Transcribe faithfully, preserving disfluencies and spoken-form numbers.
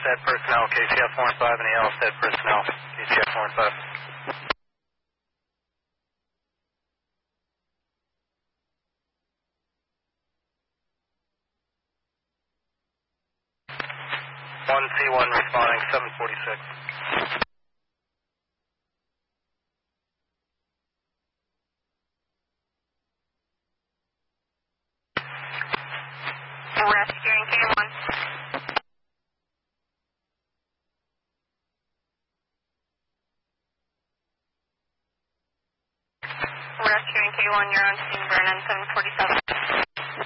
Allsted personnel, K C F four and five, any Allsted personnel, K C F four and five. one C one responding, seven forty-six. Rescuing K one. Rescuing K one, you're on scene, Vernon, seven forty-seven.